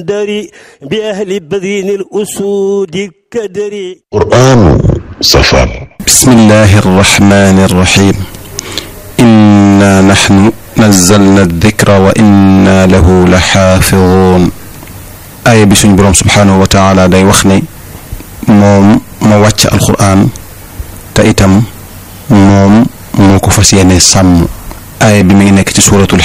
دري بأهل بذين الأسود كدري قرآن سفر. بسم الله الرحمن الرحيم. إنا نحن نزلنا الذكر وإنا له لحافظون. aaya bi suñ boroom subhaanahu wa taala day wax ne moom ma wàcc alquran te itam moom moo ko fas yéene sàmm. aaya bi mi ngi nekk ci suuratul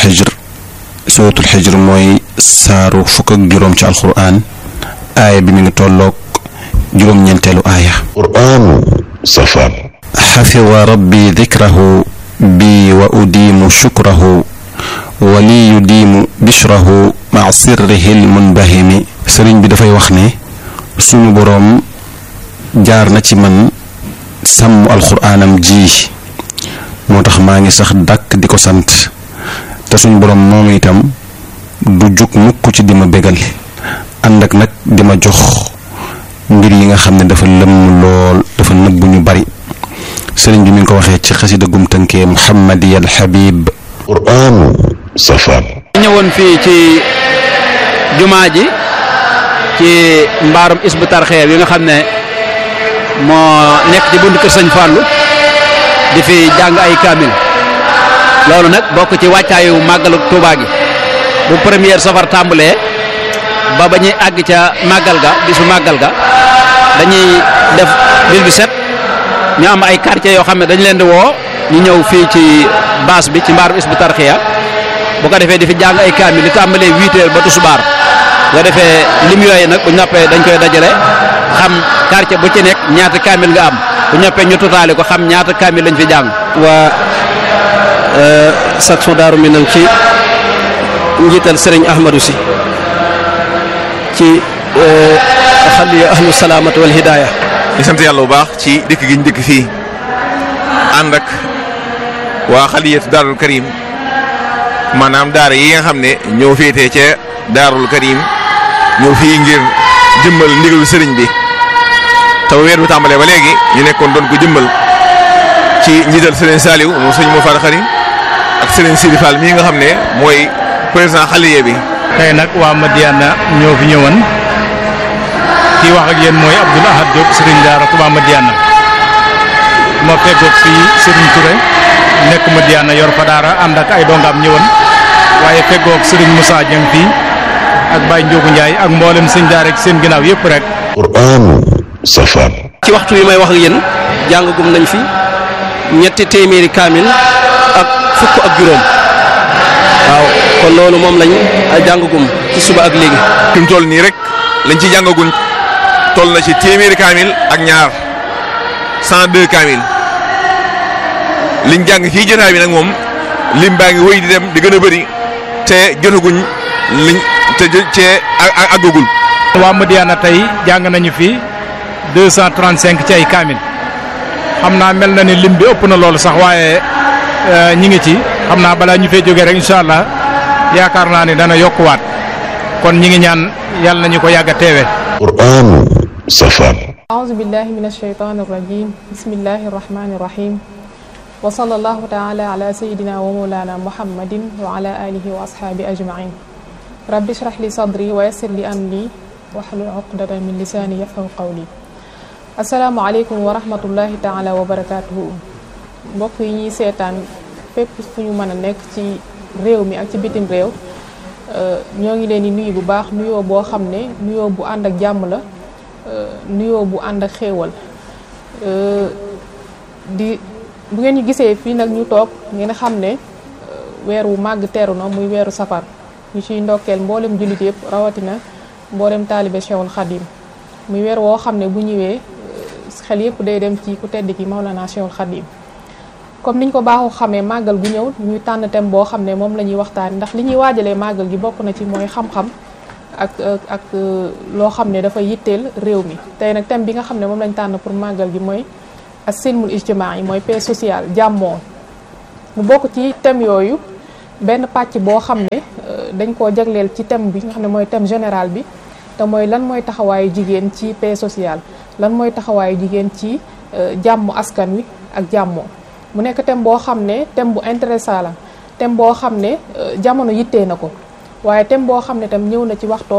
xijr mooy saaru fukk ak juróom ci alquran. aaya bi mi ngi tolloog juróom-ñeenteelu aaya. قرآن سفر. xafida rabbi dikrahu bi wa udiimu shukrahu wa li yudiimu bishrahu maa sirrihi lmunbahimi. sëriñ bi dafay wax ne suñu boroom jaar na ci man sàmm alxuraanam ji moo tax maa ngi sax dàkk di ko sant te suñu boroom moom itam du jug mukk ci di ma bégal ànd ak nag di ma jox mbir yi nga xam ne dafa lëmm lool dafa nëbbu ñu bari. sëriñ bi mi ngi ko waxee ci xasida gum tënkee Muhammadiyal Habib. قرآن سفر. ñëwoon fii ci jumaa ji ci mbaarum isbu tarxee yi nga xam ne moo nekk ci buntu kër Sëñ Fallu di fi jàng ay kaamil loolu nag bokk ci wàccaayu màggalu Tuubaa gi bu première safar tàmbalee ba ñuy àgg ca màggal ga bisu màggal ga dañuy def bis bi set ñu am ay quartier yoo xam ne dañ leen di woo ñu ñëw fii ci baas bi ci mbaarum isbu tarxiya bu ko defee di fi jàng ay kaamil li tàmbalee 8 heures ba tisbaar nga defee lim yooyu nag bu ñoppee dañ koy dajale xam quartier bu ci nekk ñaata kaamil nga am bu ñoppee ñu totaale ko xam ñaata kaamil lañ fi jàng. waa section Daaru Minam ci njiital sëriñ Ahmadou Si ci xaliya ahlu salaamatu wal hidaaya. di sant yàlla bu baax ci dëkk gi ñu dëkk fii ànd ak waa xaliyatu Daarul Karim maanaam daara yi nga xam ne ñoo féetee ca Daarul Karim ñëw fii ngir jëmmal ndigalu sëriñ bi te weer bi tàmbalee ba léegi ñu nekkoon doon ko jëmmal ci njiital sëriñ Saliou moom sëñ moo far xari ak sëriñ Sidi Fall mii nga xam ne mooy président xaliya bi. tey nag waa Madiyana ñoo fi ñëwoon kii wax ak yéen mooy Abdoul Ahad Diop sëriñ daara Touba Madiyana ma fekkoog fii sëriñ Touré nekk Madiyana yor fa daara ànd ak ay dongaam ñëwoon waaye fekkoog sëriñ Moussa Dieng fii ak Baye Ndiogu Ndiaye ak mboolem sëñ daara ak seen ginnaaw yëpp rek. قرآن سفر. ci waxtu wi may wax ak yéen jàngagum nañ fi ñetti téeméeri kaamil ak fukk ak juróom waaw kon loolu moom lañ jàngagum ci suba ak léegi. fi mu toll nii rek lañ ci jàngaguñ toll na ci téeméeri kaamil ak ñaar 102 kaamil liñ jàng fii jotaay bi nag moom lim baa ngi wéy di dem di gën a bëri te jotaguñ liñ te àggagul. waa Madiyana tey jàng nañu fi 235 ci ay kaamil xam naa mel na ni lim bi ëpp na loolu sax waaye ñi ngi ci xam naa balaa ñu fee jógee rek incha allah yaakaar naa ni dana yokkuwaat kon ñi ngi ñaan yàlla nañu ko yàgg a teewe. قرآن سفر. أعوذ بالله من الشيطان الرجيم بسم الله الرحمن الرحيم وصلى الله تعالى على سيدنا ومولانا محمد وعلى آله وأصحابه أجمعين رب اشرح لي صدري ويسر لي أمري واحلل عقدة من لساني يفقهوا قولي السلام عليكم ورحمة الله تعالى وبركاته mbokk yi ñuy seetaan fépp fu ñu mën a nekk ci réew mi ak ci bitim réew ñoo ngi leen di nuyu bu baax nuyoo boo xam ne nuyoo bu ànd ak jàmm la nuyoo bu ànd ak xéewal di bu ngeen ñu gisee fii nag ñu toog ngeen xam ne weer wu màgg teeru na muy weeru safar ñu ciy ndokkeel mboolem jullit yëpp rawatina mboolem taalibe Cheikhul Khadim muy weer woo xam ne bu ñëwee xel yëpp day dem ci ku tedd ki Maulana Cheikhul Khadim comme niñ ko baaxoo xamee màggal gu ñëw ñuy tànn thème boo xam ne moom la ñuy waxtaan ndax li ñuy waajalee màggal gi bokk na ci mooy xam-xam ak loo xam ne dafa yitteel réew mi tey nag thème bi nga xam ne moom lañ tànn pour màggal gi mooy as-silmul ijtimaa yi mooy paix sociale jàmmoo mu bokk ci thème yooyu benn pàcc boo xam ne dañ koo jagleel ci thème bi nga xam ne mooy thème général bi te mooy lan mooy taxawaayu jigéen ci paix sociale lan mooy taxawaayu jigéen ci jàmm askan wi ak jàmmoo mu nekk thème boo xam ne thème bu intéressant la thème boo xam ne jamono yittee na ko waaye thème boo xam ne tam ñëw na ci waxtoom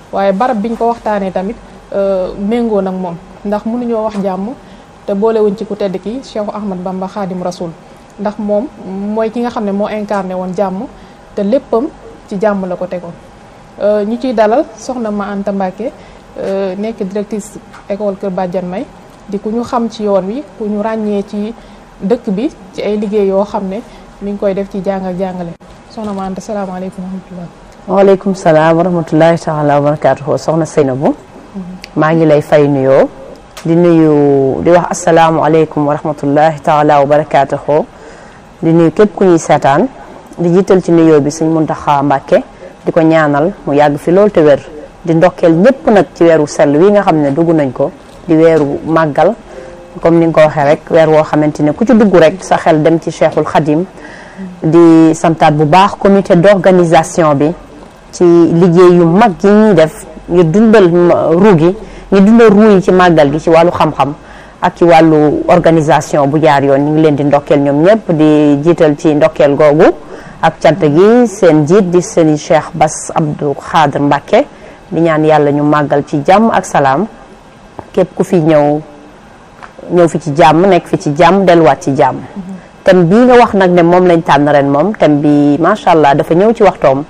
waaye barab biñ ko waxtaanee tamit méngoo nag moom ndax mënuñoo wax jàmm te boolewuñ ci ku tedd ki Cheikh Ahmad Bamba Khadim Rasoul ndax moom mooy ki nga xam ne moo incarné woon jàmm te léppam ci jàmm la ko tegoon. ñu ciy dalal soxna Ma Anta Mbacke nekk directrice école Kër Badiane May di ku ñu xam ci yoon wi ku ñu ràññee ci dëkk bi ci ay liggéey yoo xam ne mi ngi koy def ci jàng ak jàngale soxna Ma Anta salaamaaleykum wa rahmatulah. waaleykum salaam wa rahmatullahi taala wa barakaatuhu soxna Seynabou maa ngi lay fay nuyoo di nuyu di wax asalaamualeykum wa rahmatullahi taala wa barakaatuhu di nuyu képp ku ñuy seetaan di jiital ci nuyoo bi Sëñ Muntaxa Mbàkke di ko ñaanal mu yàgg fi loolu te wér di ndokkeel ñëpp nag ci weeru sell wi nga xam ne dugg nañ ko di weeru màggal comme ni nga ko waxee rek weer woo xamante ne ku ci dugg rek sa xel dem ci Cheikhul Khadim di santaat bu baax comité d'organisation bi ci liggéey yu mag yi ñuy def ngir dundal ruu gi ngir dundal ruu yi ci màggal gi ci wàllu xam-xam ak ci wàllu organisation bu jaar yoon ñu ngi leen di ndokkeel ñoom ñëpp di jiital ci ndokkeel googu ak cant gi seen jiit di seen Cheikh Bass Abdou Khadr Mbacké di ñaan yàlla ñu màggal ci jàmm ak salaam képp ku fi ñëw fi ci jàmm nekk fi ci jàmm delluwaat ci jàmm thème bii nga wax nag ne moom lañ tànn ren moom thème bi macha allah dafa ñëw ci waxtoom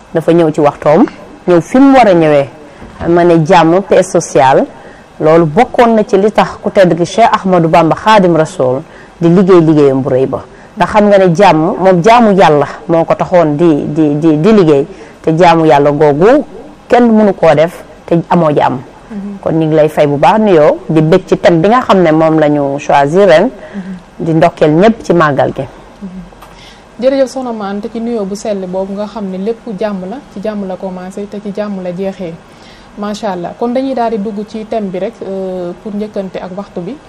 ñëw fi mu war a ñëwee ma ne jàmm paix sociale loolu bokkoon na ci li tax ku tedd ki Cheikh Ahmadou Bamba Khadim Rasoul di liggéeyam bu rëy ba ndax xam nga ne jàmm moom jaamu yàlla moo ko taxoon di liggéey te jaamu yàlla googu kenn mënu koo def te amoo jàmm kon ñu ngi lay fay bu baax nuyoo di bëgg ci thème bi nga xam ne moom la ñu choisir ren di ndokkeel ñëpp ci màggal gi. jërëjëf soxna Ma Anta ci nuyoo bu sell boobu nga xam ne lépp jàmm la ci jàmm la commencé te ci jàmm la jeexee macha allah kon dañuy daal di dugg ci thème bi rek pour njëkkante ak waxtu bi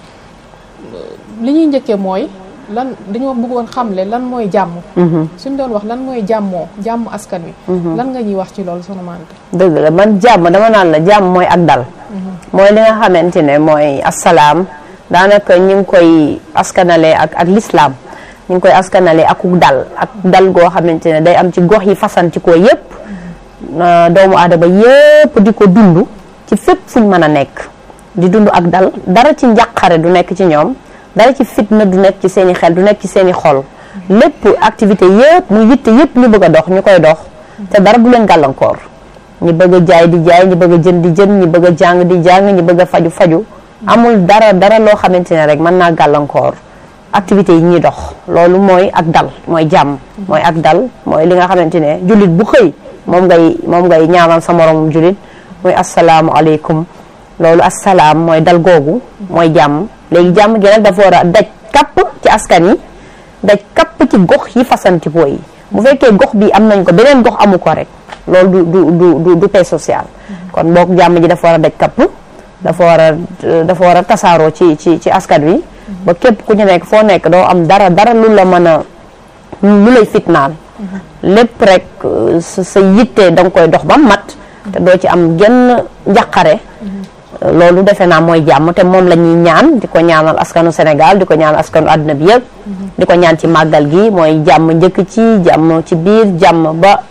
li ñuy njëkkee mooy lan dañoo bëggoon xamle lan mooy jàmm. suñ doon wax lan mooy jàmm askan wi. lan nga ñuy wax ci loolu soxna Ma Anta. dëgg la man jàmm dama naan la jàmm mooy ak dal. mooy li nga xamante ne mooy asalaam daanaka ñu ngi koy askanale ak lislaam ñu ngi koy askanale ak dal goo xamante ne day am ci gox yi fasanti ko yépp doomu aadama yépp di ko dund ci fépp fuñ mën a nekk di dund ak dal dara ci njàqare du nekk ci ñoom dara ci fitna du nekk ci seeni xel du nekk ci seeni xol lépp activité yépp muy yitte yépp ñu bëgg a dox ñu koy dox te dara du leen gàllankoor ñi bëgg a jaay di jaay ñi bëgg a jën di jën ñi bëgg a jàng di jàng ñi bëgg a faju amul dara loo xamante ne rek mën naa gàllankoor activités yi ñuy dox loolu mooy ak dal mooy jàmm mooy ak dal mooy li nga xamante ne jullit bu xëy moom ngay ñaanal sa moromum jullit mooy assalaamu aleykum loolu assalaam mooy dal googu mooy jàmm léegi jàmm gi nag dafa war a daj kapp ci askan yi daj kapp ci gox yi fasantikoo yi bu fekkee gox bi am nañ ko beneen gox amu ko rek loolu du paix sociale kon boog jàmm ji dafa war a daj kapp dafa war a tasaaroo ci askan wi ba képp ku ñu nekk foo nekk doo am dara lu la mën a lu lay fitnaal lépp rek sa yitte da nga koy dox ba mat te doo ci am genn njaqare loolu defe naa mooy jàmm te moom la ñuy ñaan di ko ñaanal askanu Sénégal di ko ñaanal askanu àdduna bi yëpp di ko ñaan ci màggal gi mooy jàmm njëkk ci jàmm ci biir jàmm ba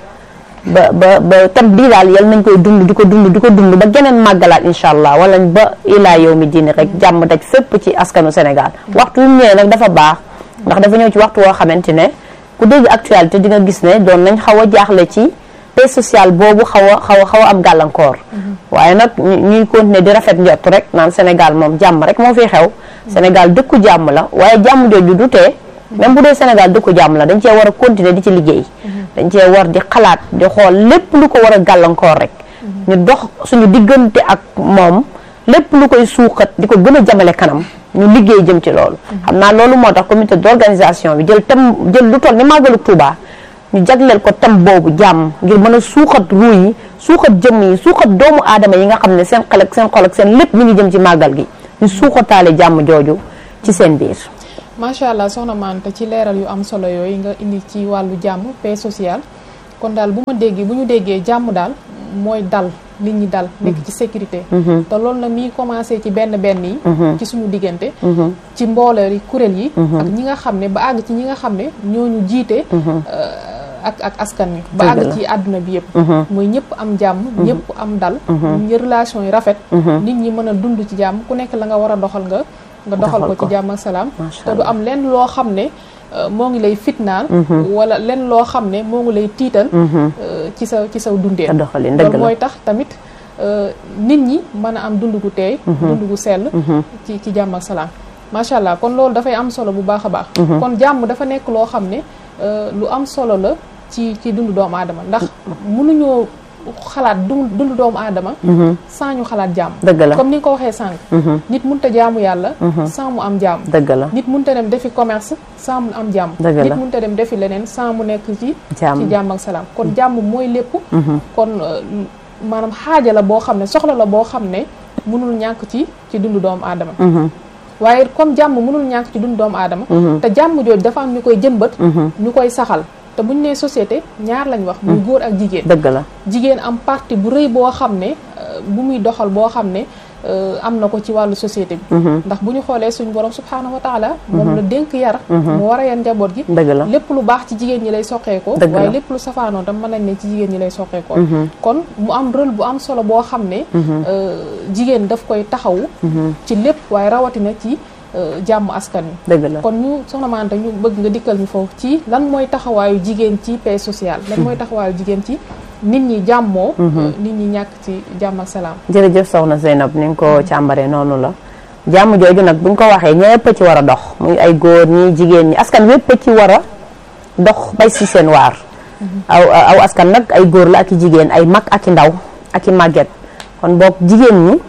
tam bii daal yal nañ koy dund di ko dund ba geneen màggalaat incha allah wala ba ilaa yow mi diini rek jàmm daj fépp ci askanu Sénégal waxtu wi mu ñëwee nag dafa baax ndax dafa ñëw ci waxtu woo xamante ne ku dégg actualité di nga gis ne doon nañ xaw a jaaxle ci paix sociale boobu xaw a am gàllankoor waaye nag ñuy continuer di rafet njott rek naan Sénégal moom jàmm rek moo fi xew Sénégal dëkku jàmm la waaye jàmm jooju du tee même bu dee Sénégal dëkku jàmm la dañ cee war a continuer di ci liggéey dañ cee war di xalaat di xool lépp lu ko war a gàllankoor rek ñu dox suñu diggante ak moom lépp lu koy suuxat di ko gën a jamale kanam ñu liggéey jëm ci loolu xam naa loolu moo tax comité d'organisation bi jël lu toll ni màggalu Touba ñu jagleel ko thème boobu jàmm ngir mën a suuxat ruu yi suuxat jëmm yi suuxat doomu aadama yi nga xam ne seen xel ak seen xol ak seen lépp mi ngi jëm ci màggal gi ñu suuxataale jàmm jooju ci seen biir macha allah soxna Ma Anta ci leeral yu am solo yooyu nga indi ci wàllu jàmm paix sociale kon daal bu ñu déggee jàmm daal mooy dal nit ñi dal nekk ci sécurité te loolu nag mi commencé ci benn yi ci suñu diggante ci mbooloo yi kuréel yi ak ñi nga xam ne ba àgg ci ñi nga xam ne ñooñu jiite ak askan wi ba àgg ci àdduna bi yëpp muy ñëpp am jàmm ñëpp am dal ñu relation yi rafet nit ñi mën a dund ci jàmm ku nekk la nga war a doxal nga doxal ko ci jàmm ak salaam te du am lenn loo xam ne moo ngi lay fitnaal wala lenn loo xam ne moo ngi lay tiital ci sa dundeen loolu mooy tax tamit nit ñi mën a am dund gu teey dund gu sell ci jàmm ak salaam macha allah kon loolu dafay am solo bu baax a baax kon jàmm dafa nekk loo xam ne lu am solo la ci dundu doomu aadama ndax mënuñoo xalaat dundu doomu aadama sans ñu xalaat jàmm dëgg la comme ni nga ko waxee sànq nit mënut a jaamu yàlla sans mu am jàmm dëgg la nit mënut a dem defi commerce sans mu am jàmm nit mënut a dem defi leneen sans mu nekk ci jàmm ak salaam kon jàmm mooy lépp kon maanaam xaaja la boo xam ne soxla la boo xam ne mënul ñàkk ci dundu doomu aadama waaye comme jàmm mënul ñàkk ci dundu doomu aadama te jàmm jooju dafa am ñu koy jëmbat ñu koy saxal te bu ñu nee société ñaar lañ wax muy góor ak jigéen dëgg la jigéen am parti bu rëy boo xam ne bu muy doxal boo xam ne am na ko ci wàllu société bi ndax bu ñu xoolee suñu borom subhaanahu wa taala moom la dénk yar mu war a yan njaboot gi lépp lu baax ci jigéen ñi lay soqeekoo waaye lépp lu safaanoo tam mën nañ ne ci jigéen ñi lay soqeekoo kon mu am rôle bu am solo boo xam ne jigéen daf koy taxawu ci lépp waaye rawatina ci jàmm askan wi dëgg la kon ñu soxna Mante ñu bëgg nga dikkal ñu foofu ci lan mooy taxawaayu jigéen ci paix sociale lan mooy taxawaayu jigéen ci nit ñi jàmmoo nit ñi ñàkk ci jàmm ak salaam jërëjëf soxna Zeynab ni nga ko càmbaree noonu la jàmm jooju nag buñ ko waxee ñëpp ci war a dox muy ay góor ñi jigéen ñi askan wépp ci war a dox bay si seen waar aw askan nag ay góor la ak i jigéen ay mag ak i ndaw ak i màgget kon boog jigéen ñi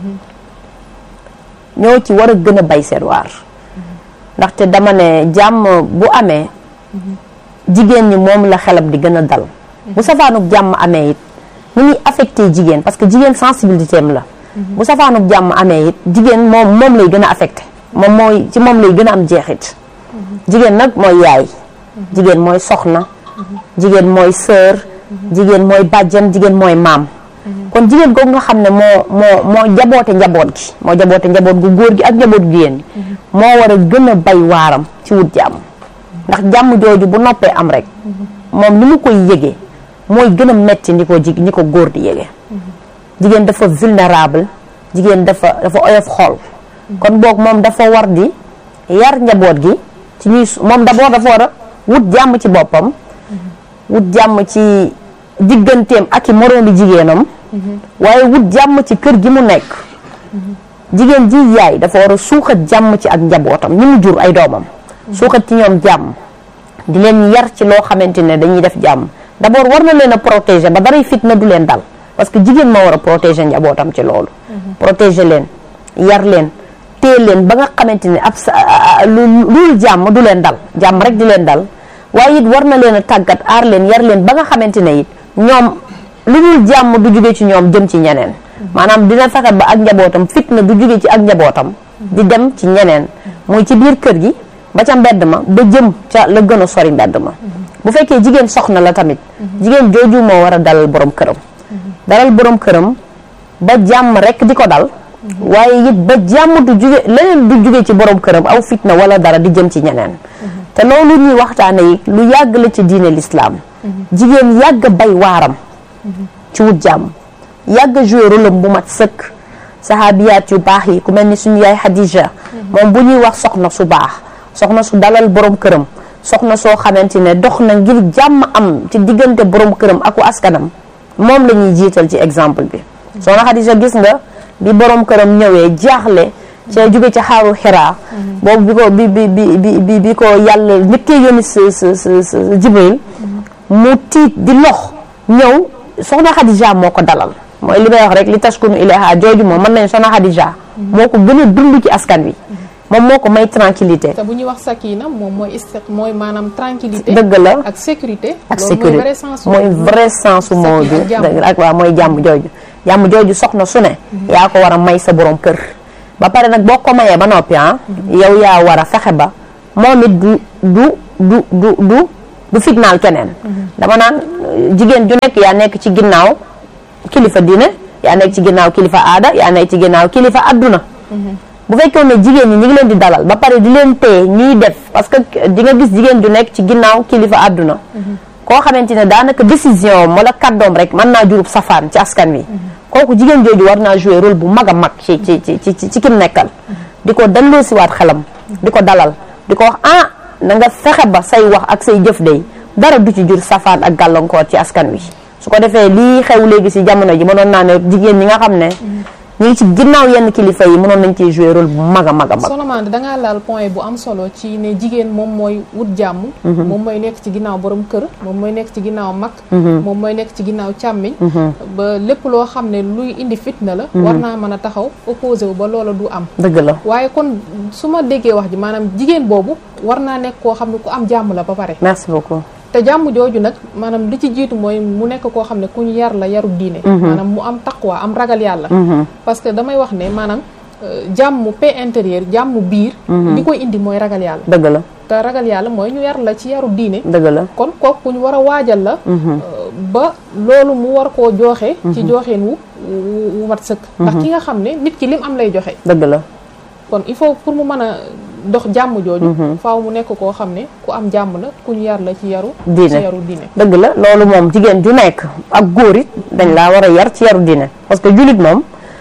ñoo ci war a gën a bay seen waar ndaxte dama ne jàmm bu amee jigéen ñi moom la xelam di gën a dal bu safaanug jàmm amee it ni muy affecté jigéen parce que jigéen sensibilité am la bu safaanug jàmm amee it jigéen moom lay gën a affecté moom lay gën a am jeexit jigéen nag mooy yaay jigéen mooy soxna jigéen mooy sœur jigéen mooy bàjjan jigéen mooy maam kon jigéen googu nga xam ne moo jaboote njaboot gi moo jaboote njaboot gu góor gi ak njaboot gu yéen moo war a gën a bay waaram ci wut jàmm ndax jàmm jooju bu noppee am rek moom ni mu koy yëgee mooy gën a metti ni ko góor di yëgee jigéen dafa vulnérable jigéen dafa oyof xol kon boog moom dafa war di yar njaboot gi ci ñuy moom d'abord dafa war a wut jàmm ci boppam wut jàmm ci digganteem ak i moroomi jigéenam waaye wut jàmm ci kër gi mu nekk jigéen ji yaay dafa war a suuxat jàmm ci ak njabootam ñi mu jur ay doomam suuxat ci ñoom jàmm di leen yar ci loo xamante ne dañuy def jàmm d'abord war na leen a protéger ba daray fitna du leen dal parce que jigéen moo war a protéger njabootam ci loolu protéger leen yar leen téye leen ba nga xamante ne lu jàmm du leen dal jàmm rek di leen dal waaye it war na leen a tàggat aar leen yar leen ba nga xamante ne it ñoom lu dul jàmm du jóge ci ñoom jëm ci ñeneen maanaam dina fexe ba ak njabootam fitna du jóge ci ak njabootam di dem ci ñeneen muy ci biir kër gi ba ca mbedd ma ba jëm ca la gën a sori mbedd ma bu fekkee jigéen soxna la tamit jigéen jooju moo war a dalal borom këram ba jàmm rek di ko dal waaye it ba jàmm du jóge leneen du jóge ci borom këram aw fitna wala dara di jëm ci ñeneen te loolu ñuy waxtaane yi lu yàgg la ci diine l'islam jigéen yàgg bay waaram ci wut jàmm yàgg joué rôle bu mat sëkk sahabiyaat yu baax yi ku mel ni suñu yaay Xadija moom bu ñuy wax soxna su baax soxna su dalal borom këram soxna soo xamante ne dox na ngir jàmm am ci diggante borom këram aku askanam moom la ñuy jiital ci exemple bi soxna Xadija gis nga bi borom këram ñëwee jaaxle ca jóge ca xaaru Xiraa boobu bi ko yàlla njëkkee yónni sa Jibril mu tiit di lox ñëw soxna Xadija moo ko dalal mooy li may wax rek li taskunu ilayha jooju moom mën nañu soxna Xadija moo ko gën a dund ci askan wi moom moo ko may tranquillité te bu ñuy wax sakina moom mooy maanaam tranquillité dëgg la ak sécurité mooy vrai sens moo bi ak waaw mooy jàmm jooju soxna su ne yaa ko war a may sa borom kër ba pare nag boo ko mayee ba noppi yow yaa war a fexe ba moom it du fitnaal keneen dama naan jigéen ju nekk yaa nekk ci ginnaaw kilifa diine yaa nekk ci ginnaaw kilifa aada yaa nekk ci ginnaaw kilifa adduna bu fekkoon ne jigéen ñi ñu ngi leen di dalal ba pare di leen téye ñuy def parce que di nga gis jigéen ju nekk ci ginnaaw kilifa adduna koo xamante ne daanaka décision wala kàddoom rek mën naa jurub safaan ci askan wi kooku jigéen jooju war naa jouer rôle bu mag a mag ci kim nekkal di ko delloo siwaat xelam di ko dalal di ko wax na nga fexe ba say wax ak say jëf day dara du ci jur safaan ak gàllankoor ci askan wi su ko defee lii xew léegi si jamono ji mënoon naa ne jigéen ñi nga xam ne ñu ngi ci ginnaaw yenn kilifa yi mënoon nañ ciy jouer rôle bu mag a mag a mag. Soxna Mande dangaa laal point bu am solo ci ne jigéen moom mooy wut jàmm. moom mooy nekk ci ginnaaw borom kër moom mooy nekk ci ginnaaw mag. moom mooy nekk ci ginnaaw càmmiñ. ba lépp loo xam ne luy indi fitna la. war naa mën a taxaw opposé wu ba loola du am. dëgg la waaye kon su ma déggee wax ji maanaam jigéen boobu war naa nekk koo xam ne ku am jàmm la ba pare. merci beaucoup. te jàmm jooju nag maanaam li ci jiitu mooy mu nekk koo xam ne ku ñu yar la yaru diine. maanaam mu am taqwa am ragal yàlla. parce que damay wax ne maanaam jàmm paix intérieure jàmm biir. li koy indi mooy ragal yàlla. dëgg la te ragal yàlla mooy ñu yar la ci yaru diine. dëgg la kon kooku ku ñu war a waajal la. ba loolu mu war koo joxe. ci joxeen wu mat sëkk. ndax ki nga xam ne nit ki lim am lay joxe. dëgg la kon il faut pour mu mën a dox jàmm jooju. faaw mu nekk koo xam ne ku am jàmm la ku ñu yar la ci yaru diine. dëgg la loolu moom jigéen ju nekk ak góor it dañ laa war a yar ci yaru diine parce que jullit moom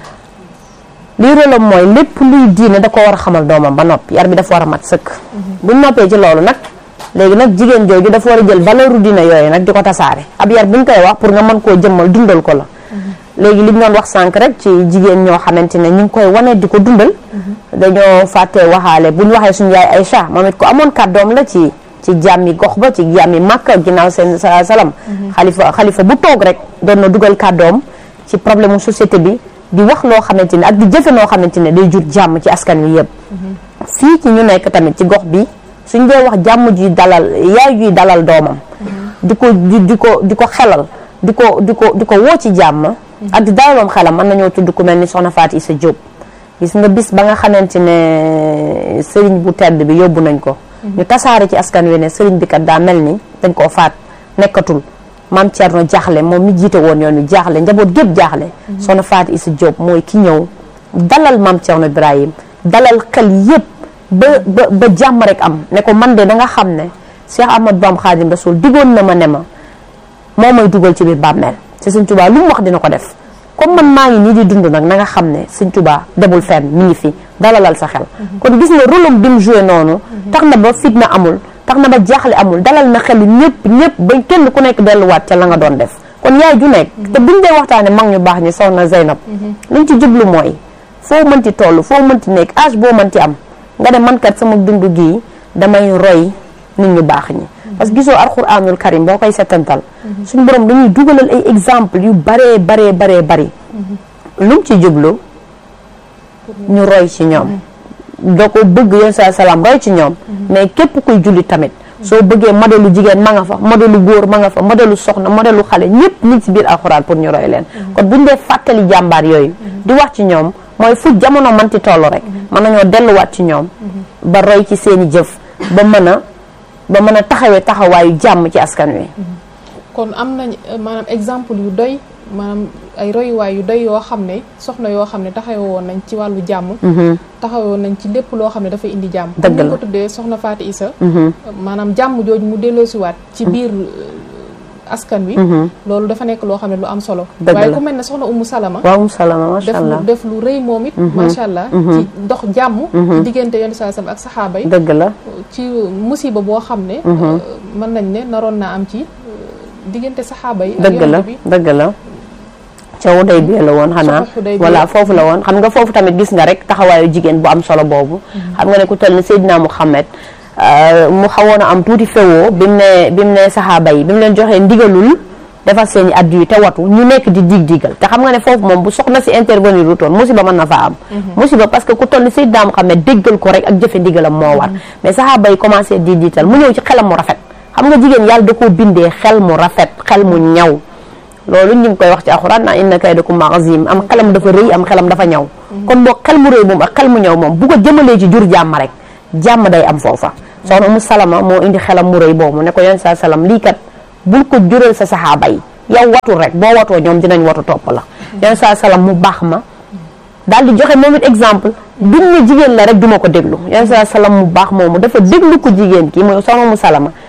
lii rôlam mooy lépp luy diine da ko war a xamal doomam ba noppi yar bi dafa war a mat sëkk. buñ noppee ci loolu nag léegi nag jigéen jooju dafa war a jël valeuru diine yooyu nag di ko tasaare ab yar buñ koy wax pour nga mën koo jëmmal dundal ko la. léegi li ñu doon wax sànq rek ci jigéen ñoo xamante ne ñu ngi koy wane di ko dundal. dañoo fàtte waxaale bu ñu waxee suñu yaay Aïcha moom it ko amoon kàddoom la ci jàmmi gox ba ci jàmmi Makka ginnaaw seen salam. xalifa bu toog rek doon na dugal kàddoom ci problème mu société bi di wax loo xamante ne ak di jëfe noo xamante ne day jur jàmm ci askan wi yëpp. fii ci ñu nekk tamit ci gox bi suñ dee wax jàmm juy dalal yaay juy dalal doomam. di ko xelal di ko woo ci jàmm. ak di dalaloon xelam mën nañoo tudd ku mel ni soxna Fatou Issa Diop gis nga bis ba nga xamante ne sëriñ bu tedd bi yóbbu nañ ko ñu tasaare ci askan wi ne sëriñ bi kat daa mel ni dañ koo faat nekkatul maam Thierno jaaxle moom mi jiite woon yoon wi jaaxle njaboot gépp jaaxle soxna Fatou Issa Diop mooy ki ñëw dalal maam Thierno Ibrahim dalal xel yëpp ba jàmm rek am ne ko man de da nga xam ne Cheikh Ahmadou Bamba Khadim Rasoul digoon na ma ne ma moo may dugal ci biir bàmmeel te Sëñ Tuubaa lu mu wax dina ko def comme man maa ngi nii di dund nag na nga xam ne Sëñ Tuubaa demul fenn mi ngi fi dalalal sa xel kon gis nga rôlam bi mu joué noonu tax na ba fitna amul tax na ba jaaxle amul dalal na xelu ñëpp ba kenn ku nekk delluwaat ca la nga doon def kon yaay ju nekk te buñ dee waxtaane mag ñu baax ñi soxna Zeynab liñ ci jublu mooy foo mënti toll foo mënti nekk âge boo mënti am nga ne man kat sama dund gii damay roy nit ñu baax ñi parce que gisoo alxuraanul karim boo koy setantal suñu borom dañuy dugalal ay exemple yu baree bari lu mu ci jublu ñu roy ci ñoom doo ko bëgg yoon sa salaam roy ci ñoom mais képp kuy julli tamit soo bëggee modèlu jigéen ma nga fa modèlu góor ma nga fa modèlu soxna modèlu xale ñëpp nit ci biir alxuraan pour ñu roy leen kon buñ dee fàttali jàmbaar yooyu di wax ci ñoom mooy fu jamono manti toll rek mën nañoo delluwaat ci ñoom ba roy ci seeni jëf ba mën a taxawee taxawaayu jàmm ci askan wi. kon am nañ maanaam exemple yu doy maanaam ay royuwaay yu doy yoo xam ne soxna yoo xam ne taxawoon nañ ci wàllu jàmm. taxawoon nañ ci lépp loo xam ne dafay indi jàmm. dëgg la ñu ko tuddee soxna Fatou Issa. maanaam jàmm jooju mu delloosiwaat ci biir askan wi. loolu dafa nekk loo xam ne lu am solo. waaye ku mel ne soxna Umu Salama. waaw Umu Salama macha allah def lu rëy moom it. macha allah ci dox jàmm. ci diggante Yonent saa sallam ak saxaaba yi. dëgg la ci musiba boo xam ne. mën nañ ne naroon naa am ci diggante saxaaba yi. dëgg la dëgg la. ca Hudaybiya la woon xanaa voilà foofu la woon xam nga foofu tamit gis nga rek taxawaayu jigéen bu am solo boobu. xam nga ne ku toll ni Seydina Muhammad mu xawoon a am tuuti fewoo bi mu ne saxaaba yi bi mu leen joxee ndigalul defar seen i addu yi te watu ñu nekk di digal te xam nga ne foofu moom bu soxna si intervenir wutoon musiba mën na fa am musiba parce que ku toll ni Seydina Muhammad déggal ko rek ak jëfe ndigalam moo war mais saxaaba yi commencé di diital mu ñëw ci xelam mu rafet xam nga jigéen yàlla da koo bindee xel mu rafet xel mu ñaw loolu ñu ngi koy wax ci alxuraan naa inna kaydakum azim am xelam dafa rëy am xelam dafa ñaw kon boo xel mu rëy moom ak xel mu ñaw moom bu ko jëmalee ci jur jàmm rek jàmm day am foofa soxna Umu Salama moo indi xelam mu rëy boobu ne ko Yonent saa salaam lii kat bul ko jural sa saxaaba yi yow watul rek boo watoo ñoom dinañ watu topp la Yonent saa salaam mu baax ma daal di joxe moom it exemple duñ ne jigéen la rek duma ko déglu Yonent saa salaam mu baax moomu dafa déglu ko jigéen ki mooy soxna Umu Salama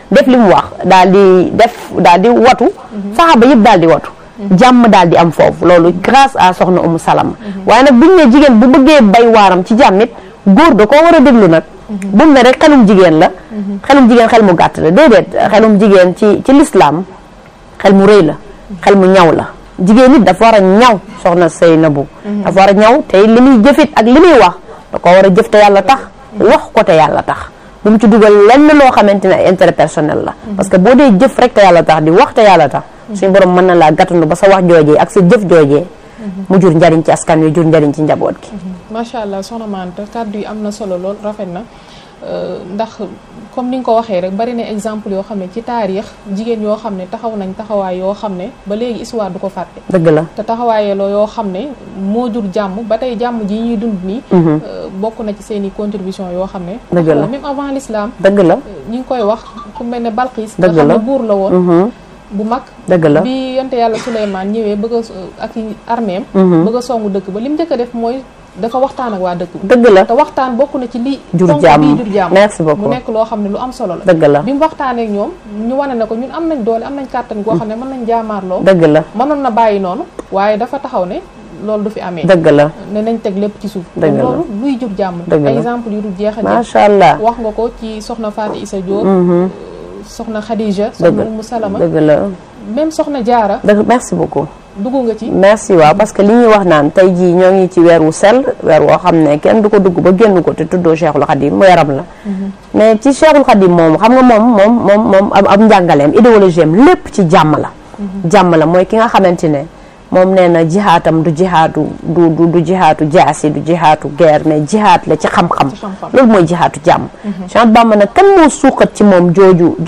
def li mu wax daal di watu saxaaba yëpp daal di watu jàmm daal di am foofu loolu grâce à soxna Umu Salama waaye nag buñu ne jigéen bu bëggee bay waaram ci jàmmit góor da koo war a déglu nag bu mu ne rek xelum jigéen la xelum jigéen xel mu gàtt la déedéet xelum jigéen ci lislaam xel mu rëy la xel mu ñaw la jigéen nit dafa war a ñaw soxna Seynabou dafa war a ñaw te li muy jëfit ak li muy wax da ko war a jëf te yàlla tax wax ko te yàlla tax bu mu ci dugal lenn loo xamante ne ay intérêt personnel la parce que boo dee jëf rek te yàlla tax di wax te yàlla tax suñu borom mën na laa gàttandu ba sa wax joojee ak sa jëf joojee mu jur njariñ ci askan wi jur njariñ ci njaboot gi macha allah soxna Mante kàddu yi am na solo lool rafet na ndax comme ni nga ko waxee rek bari na exemple yoo xam ne ci taarix jigéen yoo xam ne taxaw nañ taxawaay yoo xam ne ba léegi histoire du ko fàtte dëgg la te taxawaayee loo yoo xam ne moo jur jàmm ba tey jàmm ji ñuy dund nii bokk na ci seen i contribution yoo xam ne dëgg la même avant l'islam dëgg la ñi ngi koy wax ku mel ne Balqis nga xam ne buur la woon bu mag dëgg la bi yonte yàlla Souleymane ñëwee bëgg a ak arméem bëgg a songu dëkk ba li mu njëkk a def mooy dafa waxtaan ak waa dëkk bi dëgg la te waxtaan bokk na ci li jur jàmm jur jàmm merci beaucoup mu nekk loo xam ne lu am solo la dëgg la bi mu waxtaanee ak ñoom ñu wane na ko ñun am nañ doole am nañ kàttan goo xam ne mën nañ jaamaarloo dëgg la mënoon na bàyyi noonu waaye dafa taxaw ne loolu du fi amee dëgg la ne nañ teg lépp ci suuf dëgg la loolu luy jur jàmm exemple yu dul jeex a macha allah wax nga ko ci soxna Fatou Issa Diop soxna Khadija soxna Umu Salama dëgg la même soxna Jaara dëgg merci beaucoup dugg nga ci merci waaw parce que li ñuy wax naan tey jii ñoo ngi ci weer wu sell weer woo xam ne kenn du ko dugg ba génn ko te tuddoo Cheikhul Khadim weeram la mais ci Cheikhul Khadim moom xam nga moom am njàngaleem idéologie am lépp ci jàmm la mooy ki nga xamante ne moom nee na jihaatam du jihaatu du jihaatu jaasi du jihaatu guerre mais jihaat la ci xam-xam loolu mooy jihaatu jàmm Cheikh Bamba nag kan moo suuxat ci moom jooju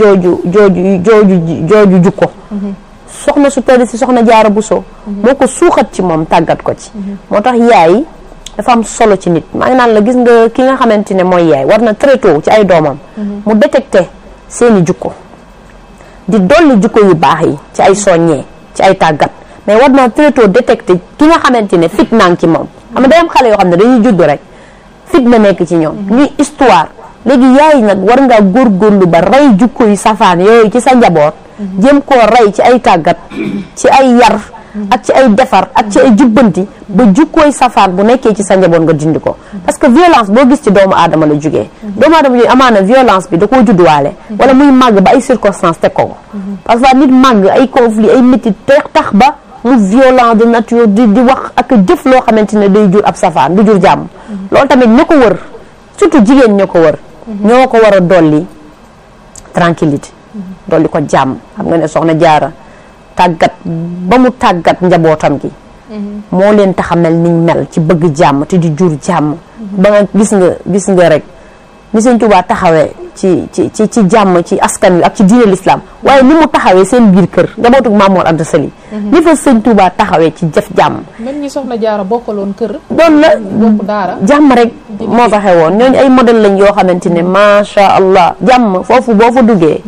jukko soxna su tëdd si soxna Jaara Buso moo ko suuxat ci moom tàggat ko ci moo tax yaay dafa am solo ci nit maa ngi naan la gis nga ki nga xamante ne mooy yaay war na très tôt ci ay doomam mu détecté seeni jukko di dolli jukko yu baax yi ci ay soññee ci ay tàggat mais war naa très tôt détecté ki nga xamante ne fit naa ngi ci moom xam nga day am xale yoo xam ne dañuy judd rek fit na nekk ci ñoom ñuy histoire léegi yaay nag war ngaa góorgóorlu ba rey jukko yu safaan yooyu ci sa njaboot jéem koo rey ci ay tàggat ci ay yar ak ci ay defar ak ci ay jubbanti ba jukkooy safaan bu nekkee ci sa njaboot nga dindi ko parce que violence boo gis ci doomu aadama la jógee doomu aadama yooyu amaana violence bi da koo judduwaale wala muy màgg ba ay circonstances teg ko parfois nit màgg ay conflit ay métit tax ba mu violent de nature di wax ak jëf loo xamante ne day jur ab safaan du jur jàmm loolu tamit ña ko wër surtout jigéen ña ko wër ñoo ko war a dolli tranquillité dolli ko jàmm xam nga ne soxna Jaara tàggat ba mu tàggat njabootam gi moo leen tax a mel niñ mel ci bëgg jàmm te di jur jàmm ba nga gis nga rek ni Sëñ Tuubaa taxawee ci jàmm ci askan wi ak ci diine l'islam waaye ni mu taxawee seen biir kër njabootu Maam Mor Anta Sali ni fa Sëñ Tuubaa taxawee ci jëf jàmm même ñi soxna Jaara bokkaloon kër doon la bokk daara jàmm rek moo fa xewoon ñooñu ay modèle lañ yoo xamante ne macha allah jàmm foofu boo fa duggee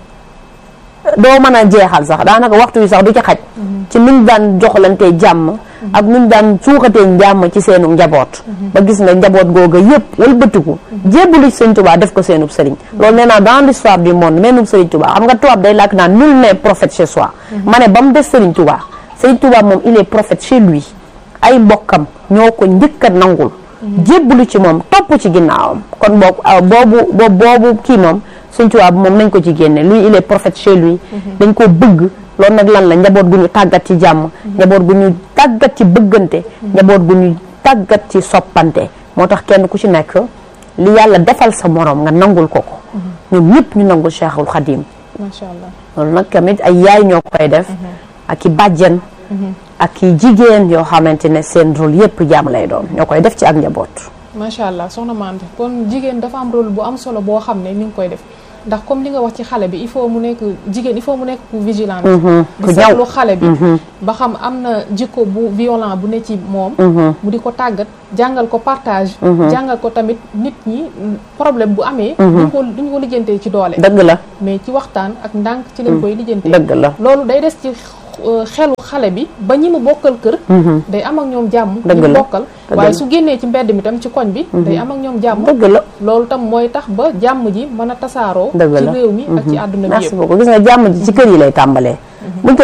doo mën a jeexal sax daanaka waxtu wi sax du ci xaj ci nuñ daan joxlantee jàmm ak nuñ daan suuxatee jàmm ci seenu njaboot ba gis nga njaboot googa yëpp wëlbatiku jébbalu ci Sëñ Tuubaa def ko seenub sëriñ loolu nee naa dans l'histoire du monde meenub Sëriñ Tuubaa xam nga tubaab day làkk naan nul n'est prophète chez soi ma ne ba mu des Sëriñ Tuubaa Sëriñ Tuubaa moom il est prophète chez lui ay mbokkam ñoo ko njëkk a nangul jébbalu ci moom topp ci ginnaawam kon boobu kii moom Sëñ Tuubaa moom nañ ko ci génne lui il est prophète chez lui dañ ko bëgg loolu nag lan la njaboot gu ñu tàggat ci jàmm njaboot gu ñu tàggat ci bëggante njaboot gu ñu tàggat ci soppante moo tax kenn ku ci nekk li yàlla defal sa morom nga nangul ko ñoom ñëpp ñu nangul Cheikhul Khadim macha allah loolu nag tamit ay yaay ñoo koy def ak i bàjjen ak i jigéen yoo xamante ne seen rôle yëpp jàmm lay doon ñoo koy def ci ak njaboot macha allah soxna Mante kon jigéen dafa am rôle bu am solo boo xam ne ni ngi koy def ndax comme li nga wax ci xale bi il faut mu nekk jigéen il faut mu nekk ku vigilante di seetlu xale bi ba xam am na jikko bu violent bu ne ci moom mu di ko tàggat jàngal ko partage jàngal ko tamit nit ñi problème bu amee duñu ko lijjantee ci doole dëgg la mais ci waxtaan ak ndànk ci lañ koy lijjantee dëgg la loolu day des ci xelu xale bi ba ñi mu bokkal kër day am ak ñoom jàmm ñi mu bokkal waaye su génnee ci mbedd mi tam ci koñ bi day am ak ñoom jàmm dëgg la loolu tam mooy tax ba jàmm ji mën a tasaaroo ci réew mi ak ci àdduna bi yëpp merci beaucoup gis nga jàmm ji ci kër yi lay tàmbalee